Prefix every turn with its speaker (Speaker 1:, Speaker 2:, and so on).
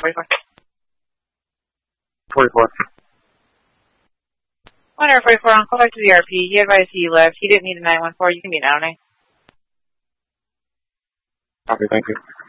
Speaker 1: 44.
Speaker 2: 44.
Speaker 1: 144 on call back to the RP. He advised he left. He didn't need a 914. You can be an LNA.
Speaker 2: Okay, thank you.